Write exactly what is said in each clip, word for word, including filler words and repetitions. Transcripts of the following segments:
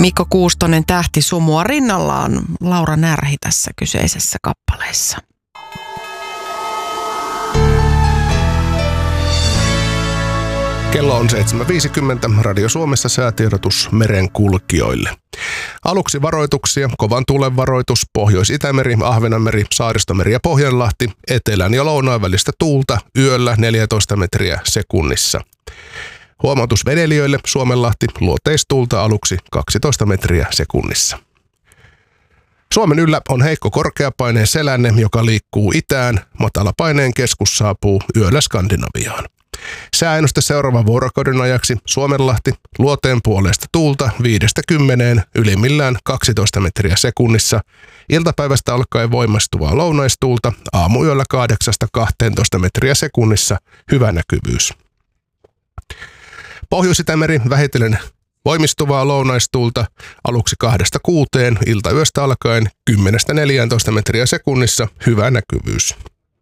Mikko Kuustonen tähti sumua rinnallaan Laura Närhi tässä kyseisessä kappaleessa. Kello on seitsemän viisikymmentä. Radio Suomessa säätiedotus merenkulkijoille. Aluksi varoituksia. Kovan tuulen varoitus. Pohjois-Itämeri, Ahvenanmeri, Saaristomeri ja Pohjanlahti. Etelän ja lounaan välistä tuulta. Yöllä neljätoista metriä sekunnissa. Huomautus vedelijöille. Suomenlahti. Luoteistuulta aluksi kaksitoista metriä sekunnissa. Suomen yllä on heikko korkeapaineen selänne, joka liikkuu itään. Matalapaineen keskus saapuu yöllä Skandinaviaan. Sääennuste seuraavan vuorokauden ajaksi. Suomenlahti, luoteen puolesta tuulta viidestä kymmeneen, ylimmillään kaksitoista metriä sekunnissa. Iltapäivästä alkaen voimastuvaa lounaistuulta, aamuyöllä kahdeksasta kahteentoista metriä sekunnissa, hyvä näkyvyys. Pohjois-Itämeri vähitellen voimistuvaa lounaistuulta, aluksi kahdesta kuuteen, iltayöstä alkaen kymmenestä neljääntoista metriä sekunnissa, hyvä näkyvyys.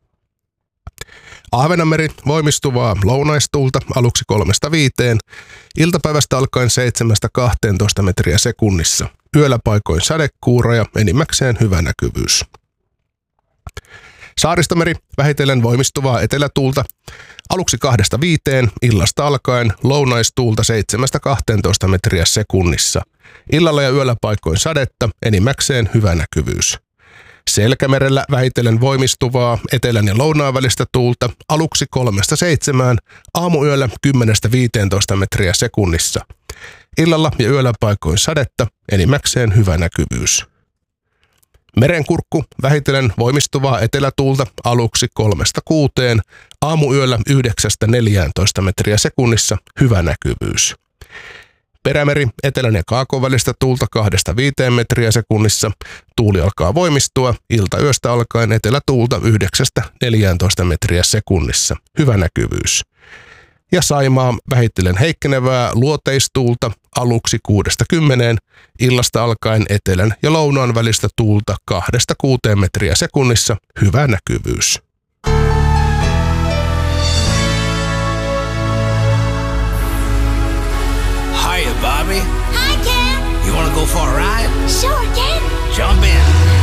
Ahvenanmeri voimistuvaa lounaistuulta aluksi kolmesta viiteen, iltapäivästä alkaen seitsemästä kahteentoista metriä sekunnissa. Yöllä paikoin sadekuura ja enimmäkseen hyvä näkyvyys. Saaristomeri vähitellen voimistuvaa etelätuulta aluksi kahdesta viiteen, illasta alkaen lounaistuulta seitsemästä kahteentoista metriä sekunnissa. Illalla ja yöllä paikoin sadetta, enimmäkseen hyvä näkyvyys. Selkämerellä vähitellen voimistuvaa etelän ja lounaan välistä tuulta aluksi kolmesta seitsemään, aamuyöllä kymmenestä viiteentoista metriä sekunnissa. Illalla ja yöllä paikoin sadetta, enimmäkseen hyvä näkyvyys. Merenkurkku vähitellen voimistuvaa etelätuulta aluksi kolmesta kuuteen, aamuyöllä yhdeksästä neljääntoista metriä sekunnissa, hyvä näkyvyys. Perämeri etelän ja kaakon välistä tuulta kahdesta viiteen metriä sekunnissa. Tuuli alkaa voimistua, iltayöstä alkaen etelätuulta yhdeksästä neljääntoista metriä sekunnissa. Hyvä näkyvyys. Ja Saimaa vähitellen heikkenevää luoteistuulta aluksi kuudesta kymmeneen, illasta alkaen etelän ja lounaan välistä tuulta kahdesta kuuteen metriä sekunnissa. Hyvä näkyvyys. Hiya, Bobby. Hi, Ken. You want to go for a ride? Sure, Ken. Jump in.